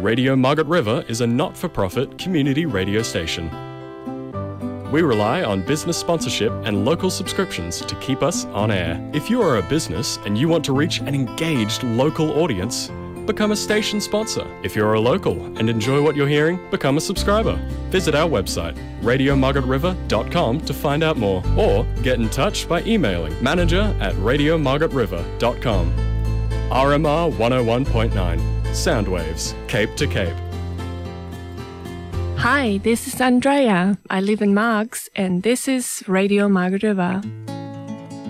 Radio Margaret River is a not-for-profit community radio station. We rely on business sponsorship and local subscriptions to keep us on air. If you are a business and you want to reach an engaged local audience, become a station sponsor. If you're a local and enjoy what you're hearing, become a subscriber. Visit our website, radiomargaretriver.com, to find out more, or get in touch by emailing manager@radiomargaretriver.com. RMR 101.9, Soundwaves, Cape to Cape. Hi, this is Andrea. I live in Marks, and this is Radio Margaret River.